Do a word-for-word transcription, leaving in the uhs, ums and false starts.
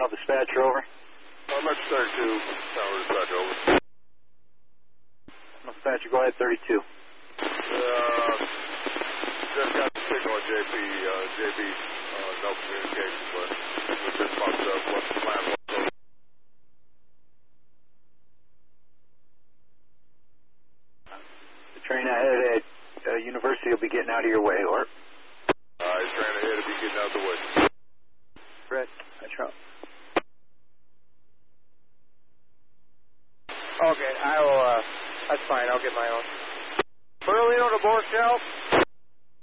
Tower dispatcher, over. Uh, let's thirty-two, Tower dispatcher, over. Dispatcher, go ahead, thirty-two. Uh, just got the signal at J P, uh, J B, uh, no communication, but we just popped up what the plan was. The train ahead at uh, University will be getting out of your way, or? Alright, train ahead will be getting out of the way. Brett, that's right. Okay, I will, uh, that's fine, I'll get my own. Berlino to Borstel.